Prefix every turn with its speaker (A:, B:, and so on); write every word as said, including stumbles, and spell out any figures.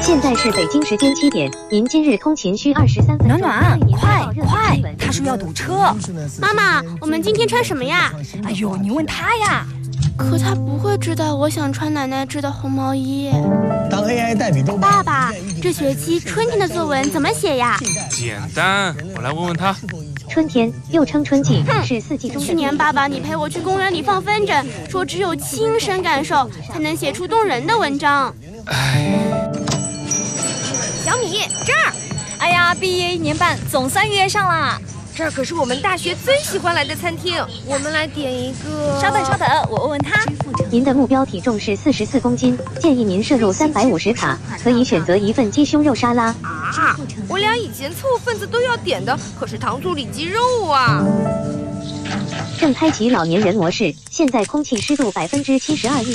A: 现在是北京时间七点，您今日通勤需二十三分钟。
B: 暖暖，快快，他说要堵车。
C: 妈妈，我们今天穿什么呀？
B: 哎呦，你问他呀。
C: 可他不会知道我想穿奶奶织的红毛衣。
D: 当 A I 代笔都
C: 爸爸，这学期春天的作文怎么写呀？
E: 简单，我来问问他。
A: 春天又称春季，是四季中的。
C: 去年爸爸你陪我去公园里放风筝，说只有亲身感受才能写出动人的文章。
E: 唉，
F: 小米这儿，
B: 哎呀，毕业一年半，总算约上了。
F: 这儿可是我们大学最喜欢来的餐厅，我们来点一个。
B: 稍等稍等，我问问他。
A: 您的目标体重是四十四公斤，建议您摄入三百五十卡，可以选择一份鸡胸肉沙拉。
F: 啊，我俩以前凑份子都要点的，可是糖醋里脊肉啊。
A: 正开启老年人模式，现在空气湿度百分之七十二。